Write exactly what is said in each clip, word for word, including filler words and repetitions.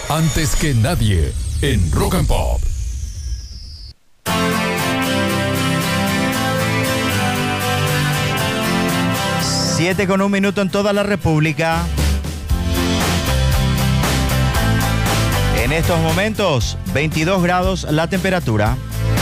Antes que nadie, en Rock and Pop. Siete con un minuto en toda la República. En estos momentos, veintidós grados la temperatura.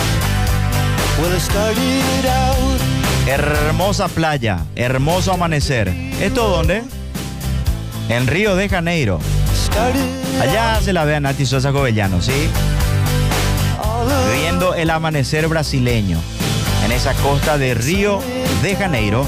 Hermosa playa, hermoso amanecer. ¿Esto dónde? En Río de Janeiro. Allá se la ve a Nati Sosa Covellano, ¿sí? Viendo el amanecer brasileño en esa costa de Río de Janeiro.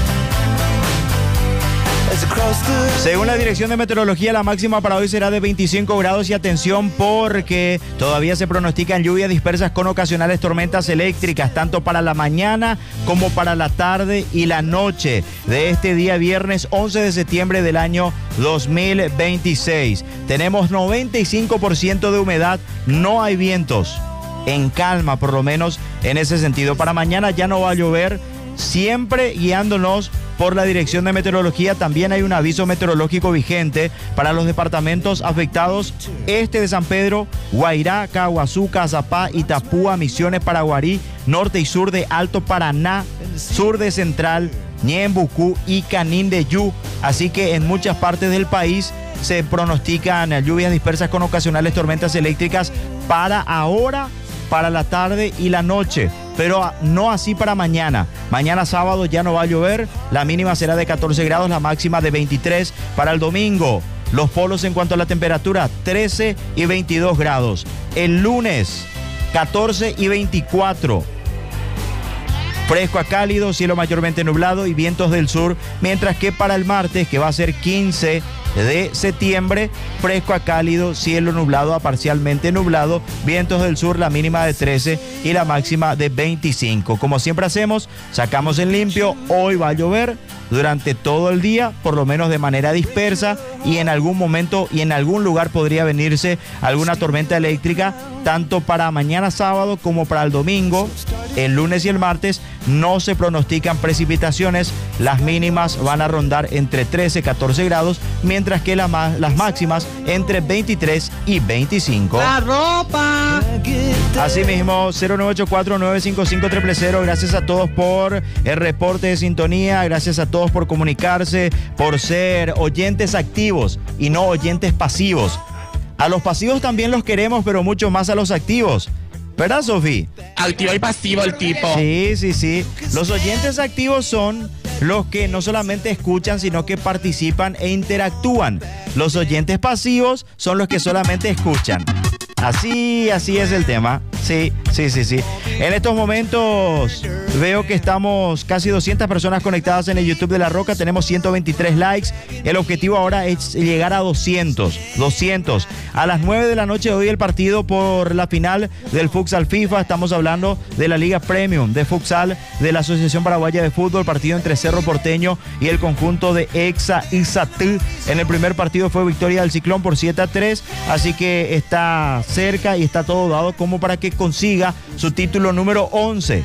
Según la Dirección de Meteorología, la máxima para hoy será de veinticinco grados y atención porque todavía se pronostican lluvias dispersas con ocasionales tormentas eléctricas, tanto para la mañana como para la tarde y la noche de este día viernes once de septiembre del año dos mil veintiséis. Tenemos noventa y cinco por ciento de humedad, no hay vientos, en calma por lo menos en ese sentido. Para mañana ya no va a llover, siempre guiándonos por la Dirección de Meteorología. También hay un aviso meteorológico vigente para los departamentos afectados: este de San Pedro, Guairá, Caguazú, Cazapá, Itapúa, Misiones, Paraguarí, norte y sur de Alto Paraná, sur de Central, Ñembucú y Canindeyú. Así que en muchas partes del país se pronostican lluvias dispersas con ocasionales tormentas eléctricas para ahora, para la tarde y la noche, pero no así para mañana. Mañana sábado ya no va a llover, la mínima será de catorce grados, la máxima de veintitrés. Para el domingo, los polos en cuanto a la temperatura, trece y veintidós grados. El lunes, catorce y veinticuatro. Fresco a cálido, cielo mayormente nublado y vientos del sur, mientras que para el martes, que va a ser quince de septiembre, fresco a cálido, cielo nublado a parcialmente nublado, vientos del sur, la mínima de trece y la máxima de veinticinco. Como siempre hacemos, sacamos en limpio. Hoy va a llover durante todo el día, por lo menos de manera dispersa, y en algún momento y en algún lugar podría venirse alguna tormenta eléctrica, tanto para mañana sábado como para el domingo. El lunes y el martes no se pronostican precipitaciones, las mínimas van a rondar entre trece y catorce grados, mientras que la, las máximas entre veintitrés y veinticinco. ¡La ropa! Asimismo, cero nueve ocho cuatro nueve cinco cinco cero cero cero. Gracias a todos por el reporte de sintonía, gracias a todos por comunicarse, por ser oyentes activos y no oyentes pasivos. A los pasivos también los queremos, pero mucho más a los activos. ¿Verdad, Sofi? Activo y pasivo el tipo. Sí, sí, sí. Los oyentes activos son los que no solamente escuchan, sino que participan e interactúan. Los oyentes pasivos son los que solamente escuchan. Así, así es el tema. Sí, sí, sí, sí. En estos momentos veo que estamos casi doscientas personas conectadas en el YouTube de La Roca. Tenemos ciento veintitrés likes. El objetivo ahora es llegar a doscientos. doscientos. A las nueve de la noche hoy el partido por la final del Futsal FIFA. Estamos hablando de la Liga Premium de Futsal de la Asociación Paraguaya de Fútbol. Partido entre Cerro Porteño y el conjunto de Exa Izatú. En el primer partido fue victoria del Ciclón por siete a tres. Así que está cerca y está todo dado como para que consiga su título número once.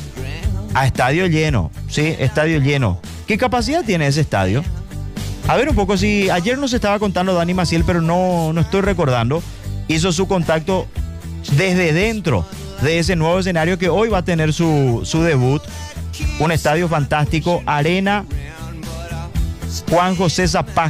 A estadio lleno, sí, estadio lleno. ¿Qué capacidad tiene ese estadio? A ver un poco, si ayer nos estaba contando Dani Maciel, pero no, no estoy recordando. Hizo su contacto desde dentro de ese nuevo escenario que hoy va a tener su, su debut. Un estadio fantástico, Arena Juan José Zapag.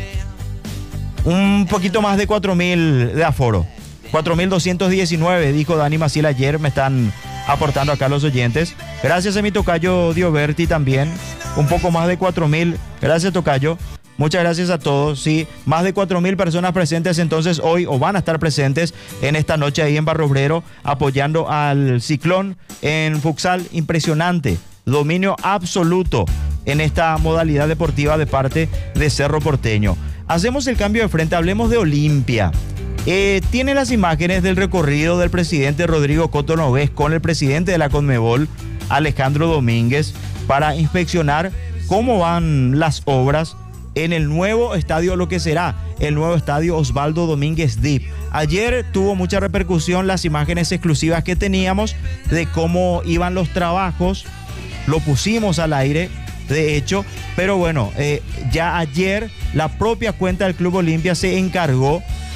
Un poquito más de cuatro mil de aforo. cuatro mil doscientos diecinueve, dijo Dani Maciel ayer, me están aportando acá los oyentes. Gracias a mi tocayo Dioberti también, un poco más de cuatro mil. Gracias, tocayo. Muchas gracias a todos. Sí, más de cuatro mil personas presentes entonces hoy, o van a estar presentes en esta noche ahí en Barrio Obrero, apoyando al Ciclón en futsal. Impresionante, dominio absoluto en esta modalidad deportiva de parte de Cerro Porteño. Hacemos el cambio de frente, hablemos de Olimpia. Eh, tiene las imágenes del recorrido del presidente Rodrigo Coto Nogués con el presidente de la Conmebol, Alejandro Domínguez, para inspeccionar cómo van las obras en el nuevo estadio, lo que será el nuevo estadio Osvaldo Domínguez Dip. Ayer tuvo mucha repercusión las imágenes exclusivas que teníamos de cómo iban los trabajos. Lo pusimos al aire, de hecho, pero bueno, eh, ya ayer la propia cuenta del Club Olimpia se encargó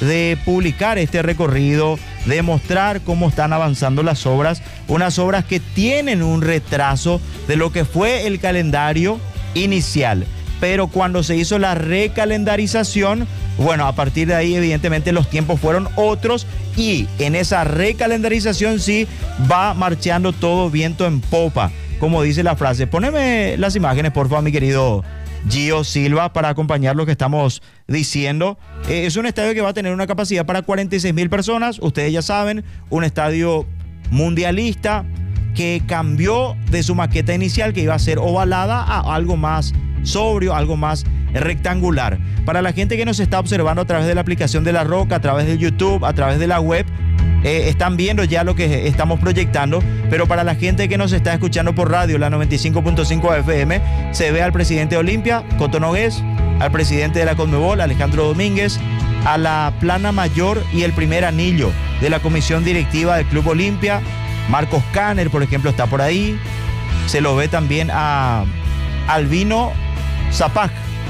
de publicar este recorrido, de mostrar cómo están avanzando las obras, unas obras que tienen un retraso de lo que fue el calendario inicial. Pero cuando se hizo la recalendarización, bueno, a partir de ahí evidentemente los tiempos fueron otros y en esa recalendarización sí va marchando todo viento en popa, como dice la frase. Poneme las imágenes, por favor, mi querido Gio Silva, para acompañar lo que estamos diciendo. Eh, es un estadio que va a tener una capacidad para cuarenta y seis mil personas, ustedes ya saben, un estadio mundialista que cambió de su maqueta inicial, que iba a ser ovalada, a algo más sobrio, algo más rectangular. Para la gente que nos está observando a través de la aplicación de La Roca, a través de YouTube, a través de la web, eh, están viendo ya lo que estamos proyectando, pero para la gente que nos está escuchando por radio, la noventa y cinco punto cinco F M, se ve al presidente de Olimpia, Coto Nogués, al presidente de la Conmebol, Alejandro Domínguez, a la plana mayor y el primer anillo de la comisión directiva del Club Olimpia. Marcos Kanner, por ejemplo, está por ahí. Se lo ve también a Albino Zapac.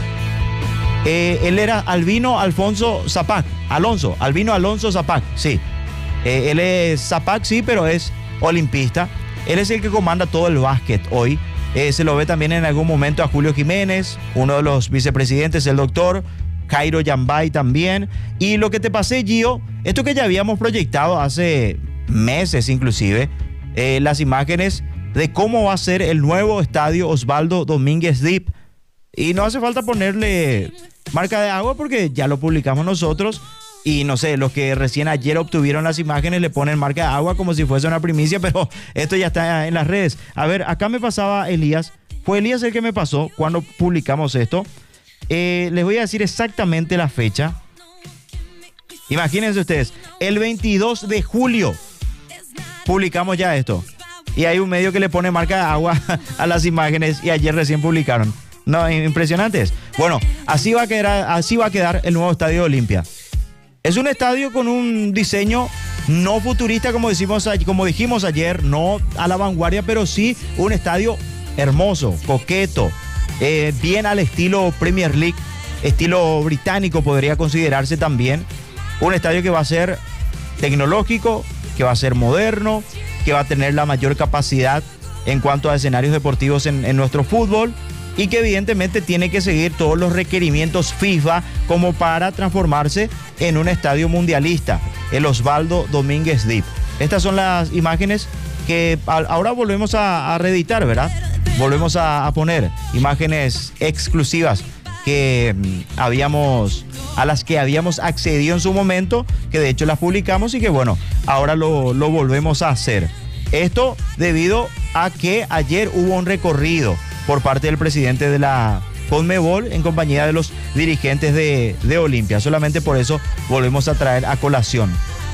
Eh, él era Albino Alfonso Zapac. Alonso, Albino Alonso Zapac, sí. Eh, él es Zapac, sí, pero es olimpista. Él es el que comanda todo el básquet hoy. Eh, se lo ve también en algún momento a Julio Jiménez, uno de los vicepresidentes, el doctor Jairo Yambay también. Y lo que te pasé, Gio, esto que ya habíamos proyectado hace meses inclusive, eh, las imágenes de cómo va a ser el nuevo estadio Osvaldo Domínguez Dip. Y no hace falta ponerle marca de agua porque ya lo publicamos nosotros. Y no sé, los que recién ayer obtuvieron las imágenes le ponen marca de agua como si fuese una primicia, pero esto ya está en las redes. A ver, acá me pasaba Elías. Fue Elías el que me pasó cuando publicamos esto. Eh, les voy a decir exactamente la fecha. Imagínense ustedes, el veintidós de julio publicamos ya esto. Y hay un medio que le pone marca de agua a las imágenes y ayer recién publicaron. No, impresionantes. Bueno, así va a quedar, así va a quedar el nuevo estadio de Olimpia. Es un estadio con un diseño no futurista, como decimos, como dijimos ayer, no a la vanguardia, pero sí un estadio hermoso, coqueto, eh, bien al estilo Premier League, estilo británico podría considerarse también. Un estadio que va a ser tecnológico, que va a ser moderno, que va a tener la mayor capacidad en cuanto a escenarios deportivos en, en nuestro fútbol y que evidentemente tiene que seguir todos los requerimientos FIFA como para transformarse en un estadio mundialista, el Osvaldo Domínguez Dip. Estas son las imágenes que ahora volvemos a, a reeditar, ¿verdad? Volvemos a, a poner imágenes exclusivas que mm, habíamos, a las que habíamos accedido en su momento, que de hecho las publicamos y que bueno, ahora lo, lo volvemos a hacer. Esto debido a que ayer hubo un recorrido por parte del presidente de la Conmebol en compañía de los dirigentes de, de Olimpia. Solamente por eso volvemos a traer a colación.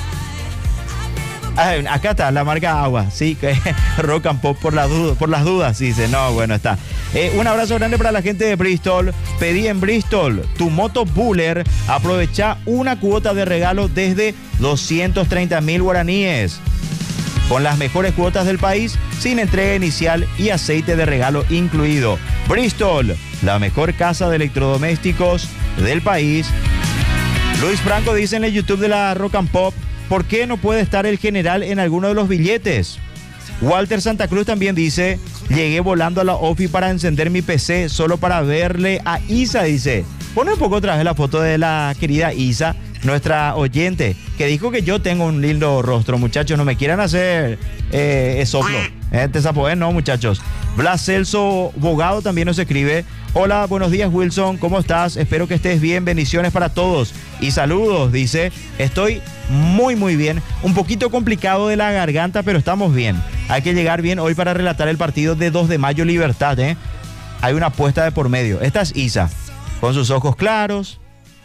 Ah, acá está la marca agua, sí, que Rock and Pop por, la duda, por las dudas, dice. No, bueno, está. Eh, un abrazo grande para la gente de Bristol. Pedí en Bristol tu moto Buller. Aprovecha una cuota de regalo desde doscientos treinta mil guaraníes. Con las mejores cuotas del país, sin entrega inicial y aceite de regalo incluido. Bristol, la mejor casa de electrodomésticos del país. Luis Franco dice en el YouTube de la Rock and Pop, ¿por qué no puede estar el general en alguno de los billetes? Walter Santa Cruz también dice, llegué volando a la ofi para encender mi P C solo para verle a Isa, dice. Pone un poco otra vez la foto de la querida Isa, nuestra oyente, que dijo que yo tengo un lindo rostro, muchachos, no me quieran hacer eh, soplo. Este sapo, eh, no, muchachos. Blas Celso Bogado también nos escribe, hola, buenos días Wilson, ¿cómo estás? Espero que estés bien, bendiciones para todos y saludos, dice, estoy muy muy bien, un poquito complicado de la garganta, pero estamos bien. Hay que llegar bien hoy para relatar el partido de dos de mayo Libertad, ¿eh? Hay una apuesta de por medio. Esta es Isa, con sus ojos claros,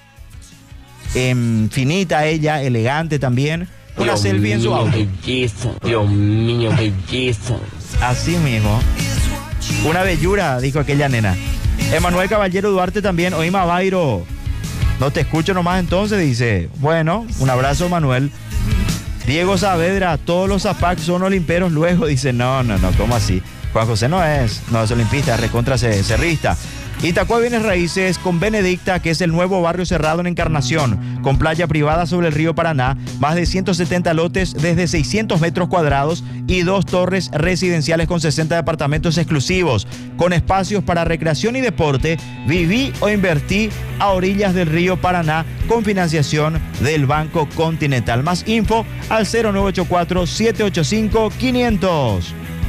eh, finita ella, elegante también. Una Dios selfie en su mío, auto. belleza. Dios mío, belleza. Así mismo. Una bellura, dijo aquella nena. Emanuel Caballero Duarte también. Oima Bairo, no te escucho nomás entonces, dice. Bueno, un abrazo, Manuel. Diego Saavedra, todos los Zapac son olimperos luego, dice. No, no, no, ¿cómo así? Juan José no es, no es olimpista, es recontra cerrista. Itacua Bienes Raíces con Benedicta, que es el nuevo barrio cerrado en Encarnación, con playa privada sobre el río Paraná, más de ciento setenta lotes desde seiscientos metros cuadrados y dos torres residenciales con sesenta departamentos exclusivos, con espacios para recreación y deporte. Viví o invertí a orillas del río Paraná con financiación del Banco Continental. Más info al cero nueve ocho cuatro, siete ocho cinco, quinientos.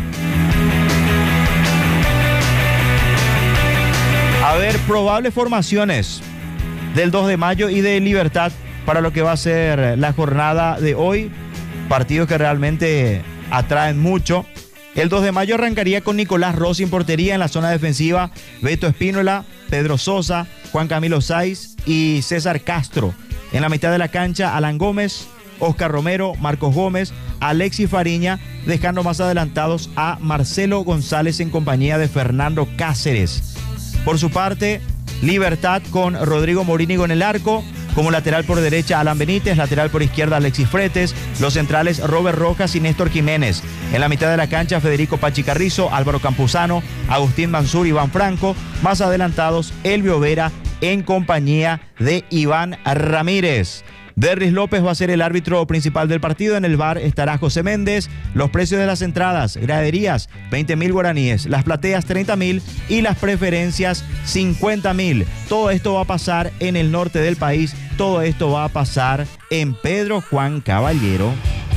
A ver, probables formaciones del dos de mayo y de Libertad para lo que va a ser la jornada de hoy. Partidos que realmente atraen mucho. El dos de mayo arrancaría con Nicolás Rossi en portería, en la zona defensiva Beto Espínola, Pedro Sosa, Juan Camilo Saiz y César Castro. En la mitad de la cancha, Alan Gómez, Oscar Romero, Marcos Gómez, Alexis Fariña, dejando más adelantados a Marcelo González en compañía de Fernando Cáceres. Por su parte, Libertad con Rodrigo Morínigo en el arco, como lateral por derecha Alan Benítez, lateral por izquierda Alexis Fretes, los centrales Robert Rojas y Néstor Jiménez. En la mitad de la cancha Federico Pachi Carrizo, Álvaro Campuzano, Agustín Mansur, Iván Franco, más adelantados Elvio Vera en compañía de Iván Ramírez. Derris López va a ser el árbitro principal del partido. En el V A R estará José Méndez. Los precios de las entradas: graderías veinte mil guaraníes, las plateas treinta mil y las preferencias cincuenta mil. Todo esto va a pasar en el norte del país. Todo esto va a pasar en Pedro Juan Caballero.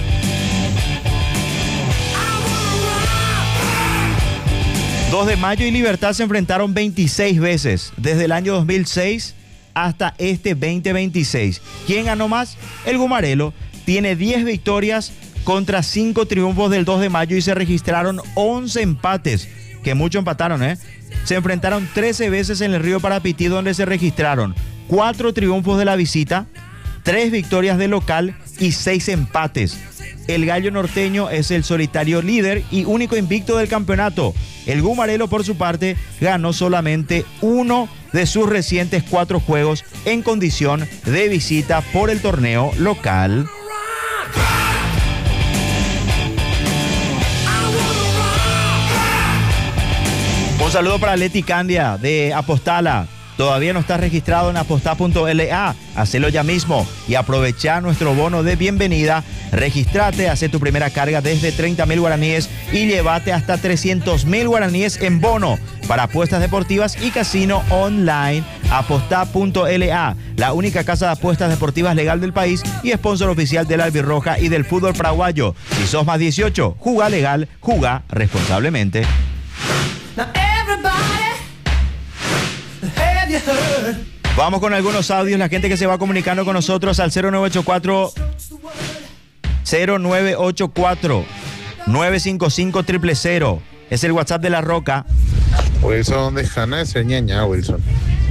dos de mayo y Libertad se enfrentaron veintiséis veces desde el año dos mil seis hasta este veinte veintiséis. ¿Quién ganó más? El Gumarelo. Tiene diez victorias contra cinco triunfos del dos de mayo y se registraron once empates, que mucho empataron, ¿eh? Se enfrentaron trece veces en el Río Parapití, donde se registraron cuatro triunfos de la visita, tres victorias de local y seis empates. El Gallo Norteño es el solitario líder y único invicto del campeonato. El Gumarelo, por su parte, ganó solamente uno de sus recientes cuatro juegos en condición de visita por el torneo local. Un saludo para Leti Candia de Apostala. Todavía no estás registrado en apostá punto l a. Hacelo ya mismo y aprovecha nuestro bono de bienvenida. Regístrate, hace tu primera carga desde treinta mil guaraníes y llévate hasta trescientos mil guaraníes en bono para apuestas deportivas y casino online. apostá punto l a, la única casa de apuestas deportivas legal del país y sponsor oficial de la albirroja y del fútbol paraguayo. Si sos más dieciocho, jugá legal, jugá responsablemente. Vamos con algunos audios, la gente que se va comunicando con nosotros al cero nueve ocho cuatro cero nueve ocho cuatro nueve cinco cinco cero cero cero. Es el WhatsApp de La Roca. Wilson, dejana de ser ñaña, Wilson.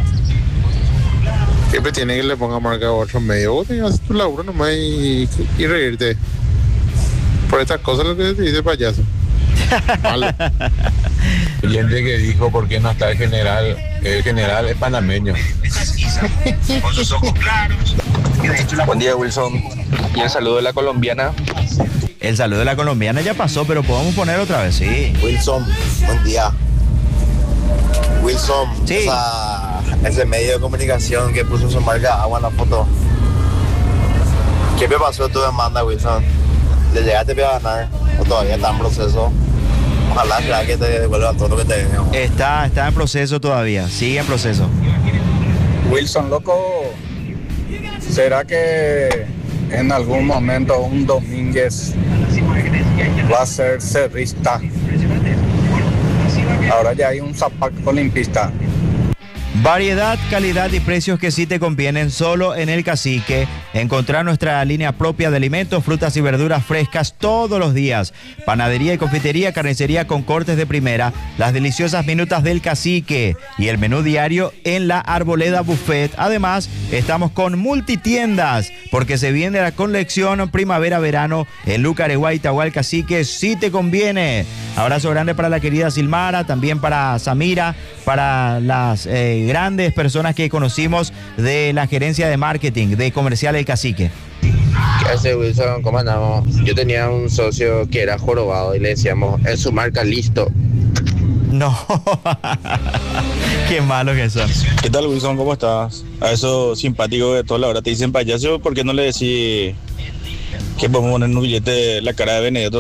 Siempre tiene que le ponga marca a otro medio. Vos tenés que hacer tu laburo nomás y, y reírte. Por estas cosas lo que te dice payaso. Malo. Oyente que dijo por qué no está el general. El general es panameño. Con sus ojos claros. Buen día, Wilson. Y el saludo de la colombiana. El saludo de la colombiana ya pasó, pero podemos poner otra vez, sí. Wilson, buen día. Wilson, sí. Esa, ese medio de comunicación que puso su marca agua en la foto. ¿Qué me pasó tu demanda, Wilson? ¿Le llegaste a ganar o todavía está en proceso? Ojalá será que te devuelva todo lo que te dejó. Está, está en proceso todavía, sigue en proceso. Wilson, loco, ¿será que en algún momento un Domínguez va a ser cerrista? Ahora ya hay un Zapac olimpista. Variedad, calidad y precios que sí te convienen solo en El Cacique. Encontrar nuestra línea propia de alimentos, frutas y verduras frescas todos los días. Panadería y confitería, carnicería con cortes de primera. Las deliciosas minutas del Cacique y el menú diario en la Arboleda Buffet. Además, estamos con multitiendas porque se viene la colección primavera-verano en Lucareguay, Itagual, Cacique. Sí te conviene. Abrazo grande para la querida Silmara, también para Samira, para las eh, grandes personas que conocimos de la gerencia de marketing de Comercial El Cacique. ¿Qué hace, Wilson? ¿Cómo andamos? Yo tenía un socio que era jorobado y le decíamos, en su marca listo. No. Qué malos que son. ¿Qué tal, Wilson? ¿Cómo estás? A esos simpáticos de toda la hora te dicen payaso, ¿por qué no le decís que podemos poner en un billete la cara de Benedetto?